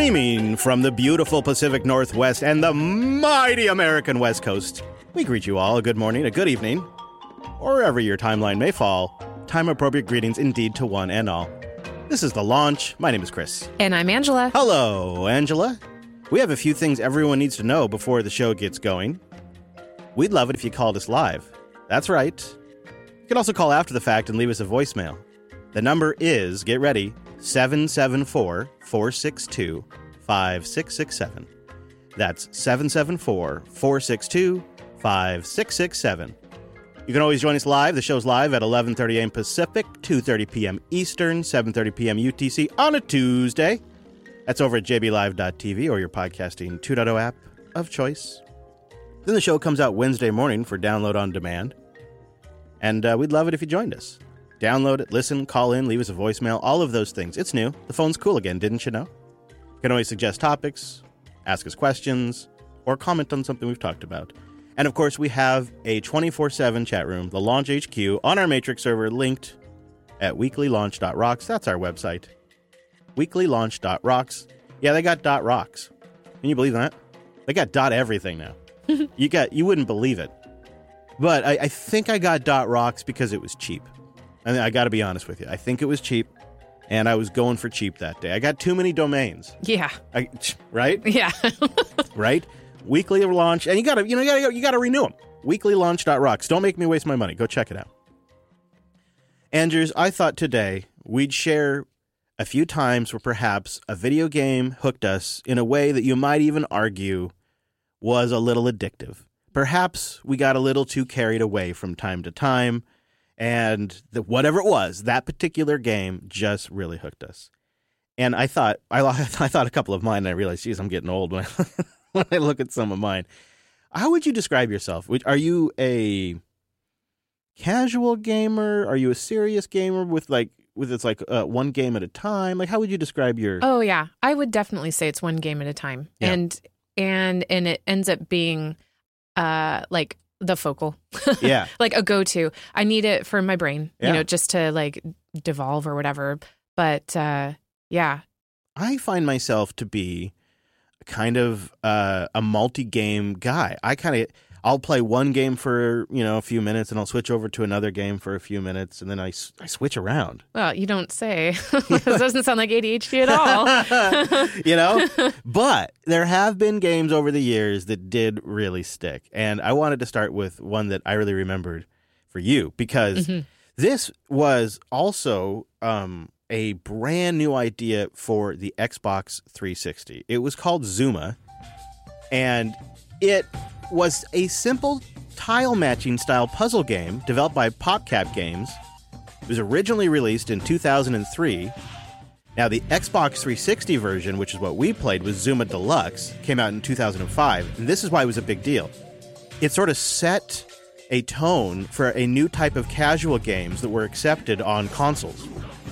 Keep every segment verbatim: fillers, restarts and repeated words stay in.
Streaming from the beautiful Pacific Northwest and the mighty American West Coast, we greet you all a good morning, a good evening, or wherever your timeline may fall. Time-appropriate greetings indeed to one and all. This is The Launch. My name is Chris. And I'm Angela. Hello, Angela. We have a few things everyone needs to know before the show gets going. We'd love it if you called us live. That's right. You can also call after the fact and leave us a voicemail. The number is, get ready, seven seven four, four six two, five six six seven. That's seven seven four, four six two, five six six seven. You can always join us live. The show's live at eleven thirty a.m. Pacific, two thirty p.m. Eastern, seven thirty p.m. U T C on a Tuesday. That's over at j b live dot t v or your podcasting two point oh app of choice. Then the show comes out Wednesday morning for download on demand. And uh, we'd love it if you joined us. Download it, listen, call in, leave us a voicemail, all of those things. It's new. The phone's cool again, didn't you know? You can always suggest topics, ask us questions, or comment on something we've talked about. And of course, we have a twenty-four seven chat room, the Launch H Q, on our Matrix server, linked at weekly launch dot rocks. That's our website. weekly launch dot rocks. Yeah, they got dot .rocks. Can you believe that? They got dot everything now. you got you wouldn't believe it. But I, I think I got dot .rocks because it was cheap. I mean, I got to be honest with you. I think it was cheap, and I was going for cheap that day. I got too many domains. Yeah. I, right? Yeah. Right? Weekly launch, and you got to, you know, you got to, you got to renew them. weekly launch dot rocks. Don't make me waste my money. Go check it out. Andrews, I thought today we'd share a few times where perhaps a video game hooked us in a way that you might even argue was a little addictive. Perhaps we got a little too carried away from time to time. And the, whatever it was, that particular game just really hooked us. And I thought, I, I thought a couple of mine, and I realized, geez, I'm getting old when I, when I look at some of mine. How would you describe yourself? Are you a casual gamer? Are you a serious gamer with like, with it's like uh, one game at a time? Like, how would you describe your? Oh yeah, I would definitely say it's one game at a time, yeah. and and and it ends up being, uh, like. The focal. Yeah. Like a go-to. I need it for my brain, yeah. you know, just to like devolve or whatever. But uh, yeah. I find myself to be kind of uh, a multi-game guy. I kind of, I'll play one game for, you know, a few minutes and I'll switch over to another game for a few minutes and then I, I switch around. Well, you don't say. This doesn't sound like A D H D at all. You know? But there have been games over the years that did really stick. And I wanted to start with one that I really remembered for you because mm-hmm. this was also um, a brand new idea for the Xbox three sixty. It was called Zuma. And it was a simple tile matching style puzzle game developed by PopCap Games. It was originally released in two thousand three. Now, the Xbox three sixty version, which is what we played, was Zuma Deluxe, came out in two thousand five, and this is why it was a big deal. It sort of set a tone for a new type of casual games that were accepted on consoles.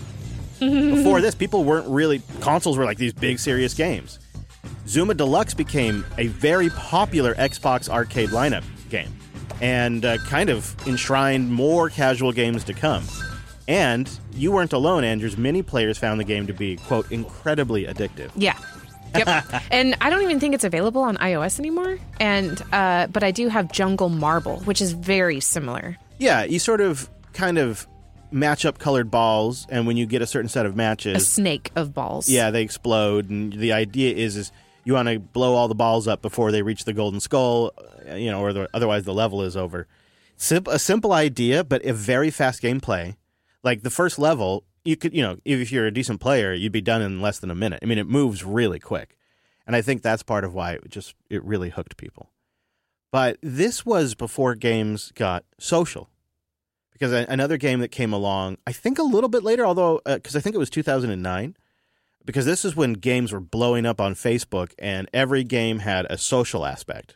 Before this, people weren't really... Consoles were like these big, serious games. Zuma Deluxe became a very popular Xbox arcade lineup game and uh, kind of enshrined more casual games to come. And you weren't alone, Andrews. Many players found the game to be, quote, incredibly addictive. Yeah. Yep. And I don't even think it's available on iOS anymore. And uh, but I do have Jungle Marble, which is very similar. Yeah, you sort of kind of match up colored balls, and when you get a certain set of matches... A snake of balls. Yeah, they explode, and the idea is... is you want to blow all the balls up before they reach the golden skull, you know, or the, otherwise the level is over. Sim- a simple idea, but a very fast gameplay. Like the first level, you could, you know, if you're a decent player, you'd be done in less than a minute. I mean, it moves really quick. And I think that's part of why it just, it really hooked people. But this was before games got social. Because another game that came along, I think a little bit later, although, because uh, I think it was two thousand nine, because this is when games were blowing up on Facebook and every game had a social aspect.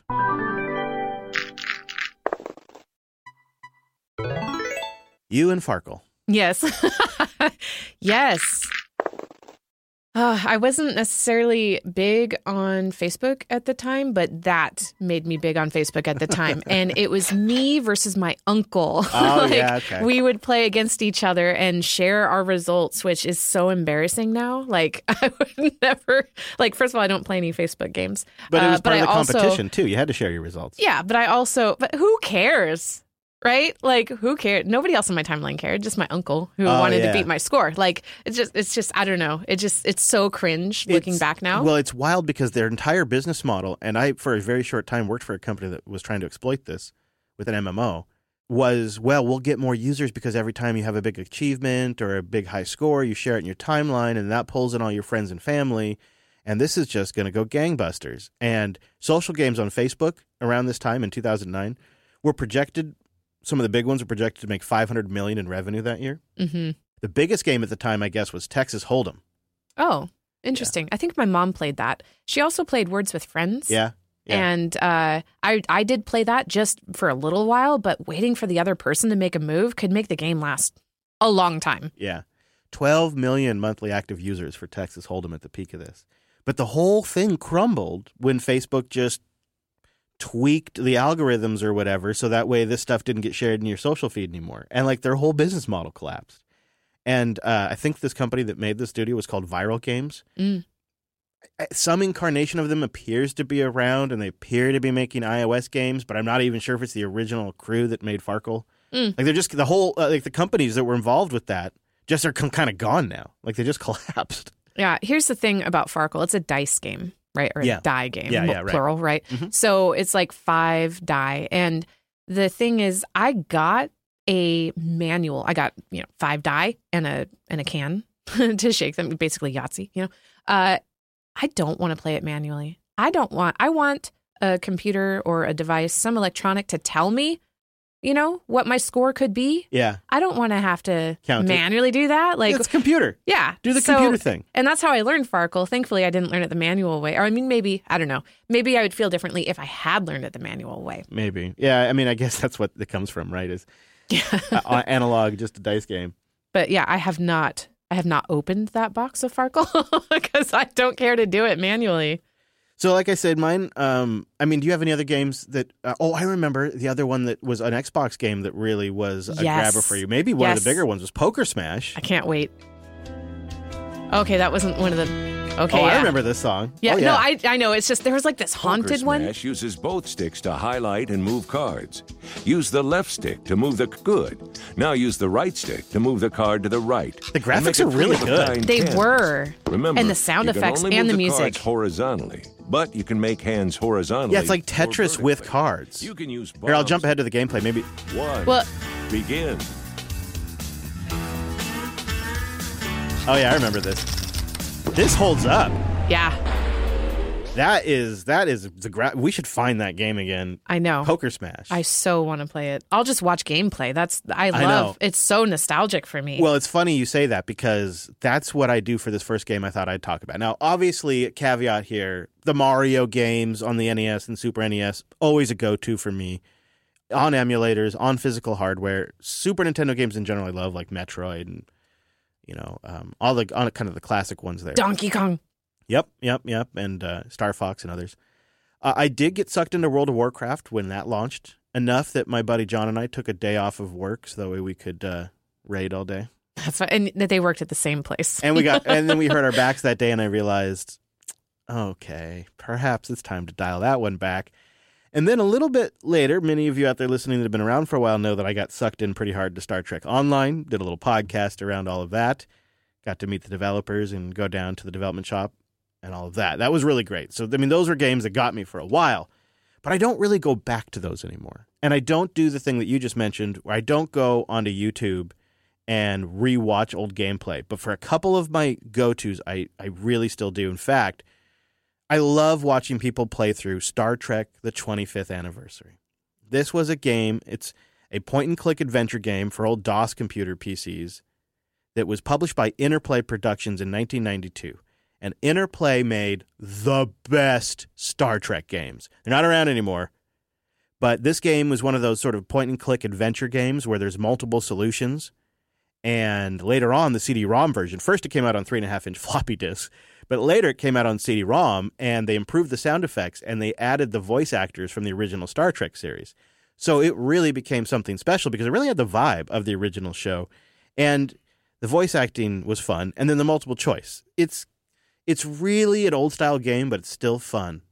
You and Farkle. Yes. Yes. Uh, I wasn't necessarily big on Facebook at the time, but that made me big on Facebook at the time. And it was me versus my uncle. Oh, like, yeah, okay. We would play against each other and share our results, which is so embarrassing now. Like, I would never, like, first of all, I don't play any Facebook games. But it was uh, part but of the I also, competition, too. You had to share your results. Yeah, but I also, but who cares? Right? Like, who cared? Nobody else in my timeline cared. Just my uncle who Oh, wanted yeah. to beat my score. Like, it's just, it's just, I don't know. It just, it's so cringe looking It's- back now. Well, it's wild because their entire business model, and I, for a very short time, worked for a company that was trying to exploit this with an M M O, was, well, we'll get more users because every time you have a big achievement or a big high score, you share it in your timeline, and that pulls in all your friends and family. And this is just going to go gangbusters. And social games on Facebook around this time in two thousand nine were projected. Some of the big ones were projected to make five hundred million dollars in revenue that year. Mm-hmm. The biggest game at the time, I guess, was Texas Hold'em. Oh, interesting. I think my mom played that. She also played Words with Friends. Yeah. yeah. And uh, I I did play that just for a little while, but waiting for the other person to make a move could make the game last a long time. Yeah. twelve million monthly active users for Texas Hold'em at the peak of this. But the whole thing crumbled when Facebook just tweaked the algorithms or whatever so that way this stuff didn't get shared in your social feed anymore. And like their whole business model collapsed. And uh, I think this company that made the studio was called Viral Games. Mm. Some incarnation of them appears to be around, and they appear to be making iOS games, but I'm not even sure if it's the original crew that made Farkle. Mm. Like they're just the whole uh, like the companies that were involved with that just are com- kind of gone now. Like they just collapsed. Yeah, here's the thing about Farkle. It's a dice game, right? Or Yeah. a die game, Yeah, yeah, right. plural, right? Mhm. So it's like five die. And the thing is, I got a manual. I got, you know, five die and a and a can to shake them, basically Yahtzee, you know. Uh, I don't want to play it manually. I don't want, I want a computer or a device, some electronic to tell me, you know, what my score could be. Yeah. I don't want to have to Count it. manually do that. Like, It's computer. yeah. Do the So- computer thing. And that's how I learned Farkle. Thankfully, I didn't learn it the manual way. Or, I mean, maybe, I don't know. Maybe I would feel differently if I had learned it the manual way. Maybe. Yeah, I mean, I guess that's what it comes from, right? Is uh, analog, just a dice game. But yeah, I have not, I have not opened that box of Farkle because I don't care to do it manually. So like I said, mine, um, I mean, do you have any other games that, uh, oh, I remember the other one that was an Xbox game that really was a Yes. grabber for you. Maybe one of Yes. the bigger ones was Poker Smash. I can't wait. Okay, that wasn't one of the, okay, oh, yeah. I remember this song. Yeah, oh, no, I I know. It's just, there was like this Poker haunted one. Smash uses both sticks to highlight and move cards. Use the left stick to move the good. Now use the right stick to move the card to the right. The graphics And make are a really three of a good. kind They ten. were. Remember, And the sound you can effects only and move the the cards music. horizontally, but you can make hands horizontally. Yeah, it's like or Tetris with vertically. cards. You can use Here, I'll bombs. jump ahead to the gameplay. Maybe. One. Well, Begin. Oh, yeah, I remember this. This holds up. yeah, That is, that is the gra- we should find that game again. I know. Poker Smash. I so want to play it. I'll just watch gameplay. That's, I I love, know. it's so nostalgic for me. Well, it's funny you say that because that's what I do for this first game I thought I'd talk about. Now, obviously, caveat here, the Mario games on the N E S and Super N E S, always a go-to for me. On emulators, on physical hardware. Super Nintendo games in general I love, like Metroid and, you know, um, all the on kind of the classic ones there. Donkey Kong. Yep, yep, yep, and uh, Star Fox and others. Uh, I did get sucked into World of Warcraft when that launched, enough that my buddy John and I took a day off of work so that way we could uh, raid all day. That's what, and that they worked at the same place. And we got, and then we hurt our backs that day, and I realized, okay, perhaps it's time to dial that one back. And then a little bit later, many of you out there listening that have been around for a while know that I got sucked in pretty hard to Star Trek Online, did a little podcast around all of that, got to meet the developers and go down to the development shop and all of that. That was really great. So, I mean, those were games that got me for a while, but I don't really go back to those anymore. And I don't do the thing that you just mentioned where I don't go onto YouTube and rewatch old gameplay. But for a couple of my go-tos, I, I really still do. In fact, I love watching people play through Star Trek the twenty-fifth Anniversary. This was a game, it's a point-and-click adventure game for old DOS computer P Cs that was published by Interplay Productions in nineteen ninety-two. And Interplay made the best Star Trek games. They're not around anymore, but this game was one of those sort of point-and-click adventure games where there's multiple solutions. And later on, the C D ROM version, first it came out on three and a half inch floppy disks, but later it came out on C D ROM, and they improved the sound effects, and they added the voice actors from the original Star Trek series. So it really became something special because it really had the vibe of the original show. And the voice acting was fun. And then the multiple choice. It's it's really an old-style game, but it's still fun.